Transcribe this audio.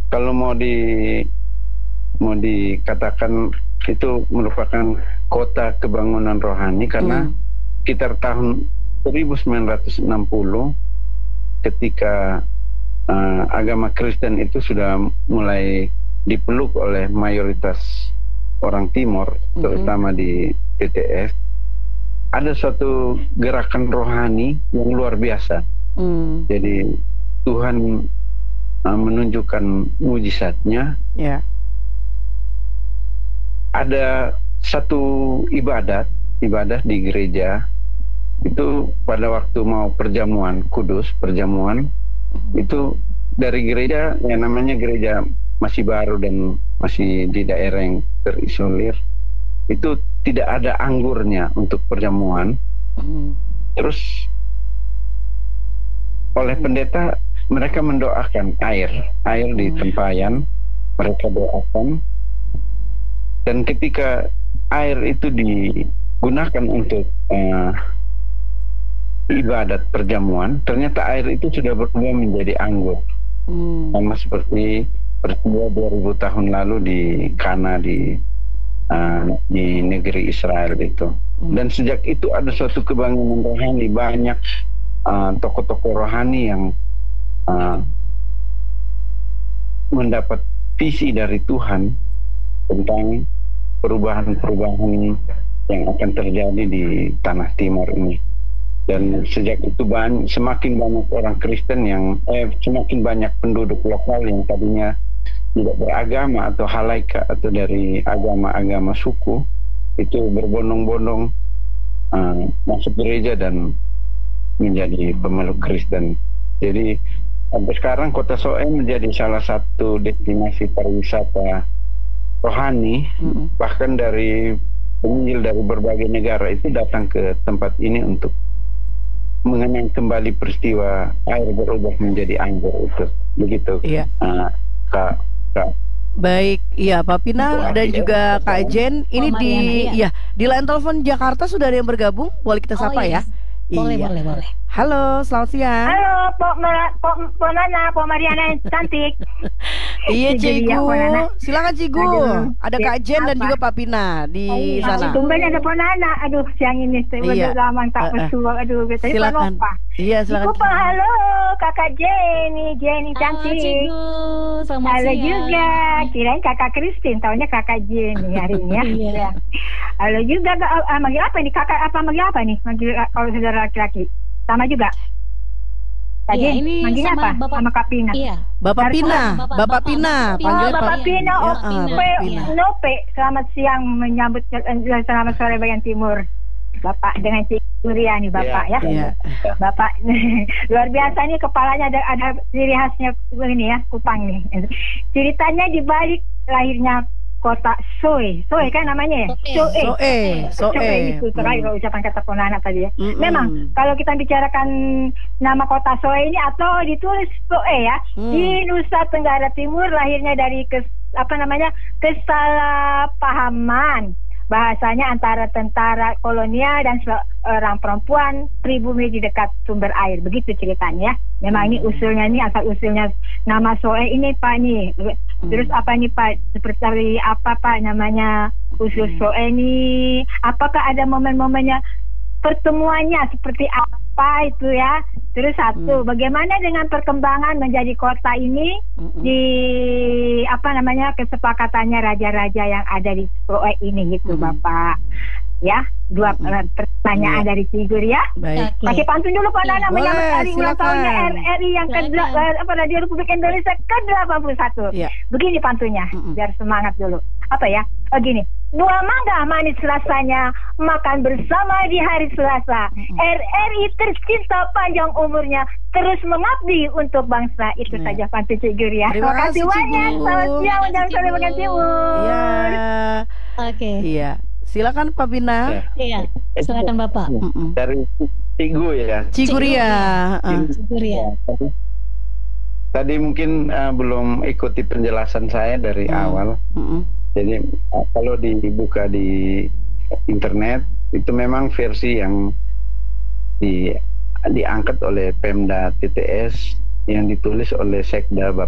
kalau mau dikatakan itu merupakan kota kebangunan rohani karena sekitar tahun 1960 ketika agama Kristen itu sudah mulai dipeluk oleh mayoritas orang Timur, terutama di TTS, ada suatu gerakan rohani yang luar biasa. Jadi Tuhan menunjukkan mujizatnya. Ada satu ibadat di gereja itu pada waktu mau perjamuan kudus, itu dari gereja yang namanya gereja masih baru dan masih di daerah yang terisolir, itu tidak ada anggurnya untuk perjamuan. Terus oleh pendeta mereka mendoakan air di tempayan, mereka doakan, dan ketika air itu digunakan untuk ibadat perjamuan, ternyata air itu sudah berubah menjadi anggur, sama seperti peristiwa 2000 tahun lalu di Kana di negeri Israel itu. Dan sejak itu ada suatu kebangunan rohani, banyak tokoh-tokoh rohani yang mendapat visi dari Tuhan tentang perubahan-perubahan yang akan terjadi di tanah Timur ini. Dan sejak itu semakin banyak orang Kristen semakin banyak penduduk lokal yang tadinya tidak beragama atau halaika atau dari agama-agama suku itu berbondong-bondong masuk gereja dan menjadi pemeluk Kristen. Jadi sampai sekarang Kota Soe menjadi salah satu destinasi pariwisata rohani. Bahkan dari penginjil dari berbagai negara itu datang ke tempat ini untuk mengenang kembali peristiwa air berubah menjadi anggur itu. Begitu. Kak. Baik, iya Pak Pina dan juga Kak Jen. Ini di line telepon Jakarta sudah ada yang bergabung. Boleh kita sapa ya? Boleh. Halo, selamat siang. Halo, Pok Nana, Pok Mariana yang cantik. Iya, Cigu. Silakan Cigu. Ada Kak Jen dan juga Pak Pina di sana. Tumben ada Pok Nana. Aduh, siang ini saya lama tak bersuara. Aduh, silakan. Iya, silakan. Halo, Kakak Jenny cantik. Cigu, selamat halo siang. juga. Kirain Kakak Christine, taunya Kakak Jenny hari ini ya. Halo juga. Manggil apa nih? Kakak apa manggil apa nih? Manggil kalau saudara laki-laki. Sama juga. Tadi ini manggilnya apa? Sama Kak Pina. Iya. Bapak Pina. Panggil Bapak Pina. Nope. Selamat siang menyambut selamat sore bagian timur. Bapak dengan Cik Surya nih Bapak ya. Bapak luar biasa nih, kepalanya ada ciri khasnya ini ya, kupang nih. Ceritanya di balik lahirnya Kota Soe kan namanya ya? Soe itu terakhir kalau ucapan kata Ponana tadi ya. Memang kalau kita bicarakan nama Kota Soe ini atau ditulis Soe ya, di Nusa Tenggara Timur, lahirnya dari kesalahpahaman bahasanya antara tentara kolonial dan seorang perempuan pribumi di dekat sumber air. Begitu ceritanya ya. Memang ini usulnya nih, asal usulnya nama Soe ini Pak nih. Terus apa nih Pak, seperti apa Pak namanya usul Soe ini? Apakah ada momen-momennya, pertemuannya seperti apa itu ya? Terus satu, bagaimana dengan perkembangan menjadi kota ini di kesepakatannya raja-raja yang ada di Soe ini gitu Bapak. Ya, dua pertanyaan dari Figur ya. Baik. Pakai pantun dulu Pak Nana menyambut hari ulang tahunnya RRI yang Radio Republik Indonesia ke-81. Begini pantunnya, biar semangat dulu. Apa ya? Gini. Dua mangga manis rasanya, makan bersama di hari Selasa. RRI tercinta panjang umurnya, terus mengabdi untuk bangsa. Itu saja pantun Figur ya. Terima kasih banyak. Selamat siang dan sore bagian timur. Oke. Iya. Silakan Pak Bina. Iya, silakan Bapak. Dari Cigu ya. Ciguria. Tadi mungkin belum ikuti penjelasan saya dari awal. Jadi kalau dibuka di internet itu memang versi yang diangkat oleh Pemda TTS yang ditulis oleh Sekda